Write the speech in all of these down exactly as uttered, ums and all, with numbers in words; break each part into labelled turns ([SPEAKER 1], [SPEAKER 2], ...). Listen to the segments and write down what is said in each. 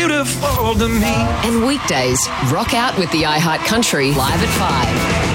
[SPEAKER 1] beautiful to me.
[SPEAKER 2] And weekdays, rock out with the iHeart Country live at five.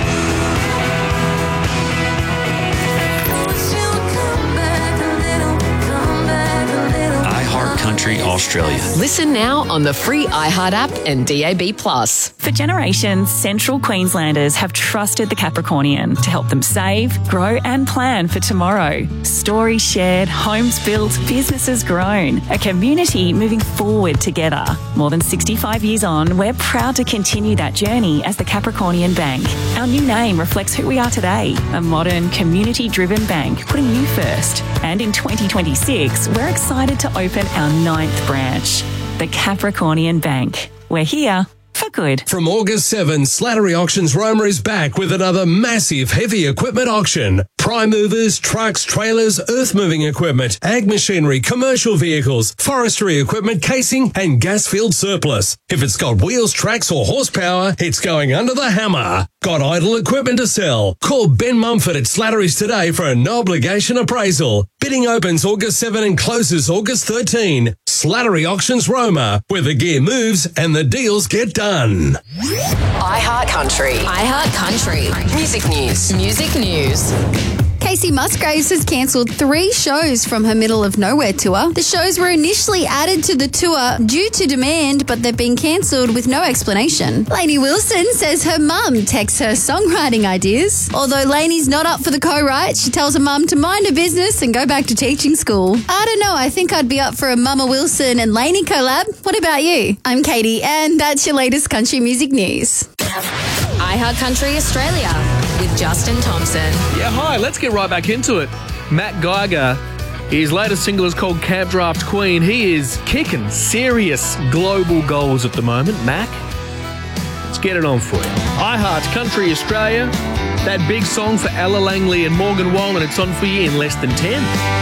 [SPEAKER 3] Country Australia.
[SPEAKER 2] Listen now on the free iHeart app and D A B plus.
[SPEAKER 4] For generations, Central Queenslanders have trusted the Capricornian to help them save, grow and plan for tomorrow. Stories shared, homes built, businesses grown, a community moving forward together. More than sixty-five years on, we're proud to continue that journey as the Capricornian Bank. Our new name reflects who we are today, a modern, community-driven bank putting you first. And in twenty twenty-six, we're excited to open our ninth branch, the Capricornian Bank. We're here for good.
[SPEAKER 5] From August seventh, Slattery Auctions Roma is back with another massive heavy equipment auction. Prime movers, trucks, trailers, earth-moving equipment, ag machinery, commercial vehicles, forestry equipment, casing and gas-filled surplus. If it's got wheels, tracks or horsepower, it's going under the hammer. Got idle equipment to sell? Call Ben Mumford at Slattery's today for a no-obligation appraisal. Bidding opens August seventh and closes August thirteenth. Slattery Auctions Roma, where the gear moves and the deals get done.
[SPEAKER 2] iHeart Country. iHeart Country. Music news. Music news.
[SPEAKER 6] Casey Musgraves has cancelled three shows from her Middle of Nowhere tour. The shows were initially added to the tour due to demand, but they've been cancelled with no explanation. Lainey Wilson says her mum texts her songwriting ideas. Although Lainey's not up for the co-write, she tells her mum to mind her business and go back to teaching school. I don't know, I think I'd be up for a Mama Wilson and Lainey collab. What about you? I'm Katie, and that's your latest country music news.
[SPEAKER 2] iHeart Country Australia with Justin Thompson.
[SPEAKER 7] Yeah, hi, let's get right back into it. Matt Geiger, his latest single is called Camp Draft Queen. He is kicking serious global goals at the moment. Mac, let's get it on for you. iHeart Country Australia, that big song for Ella Langley and Morgan Wallen, it's on for you in less than ten.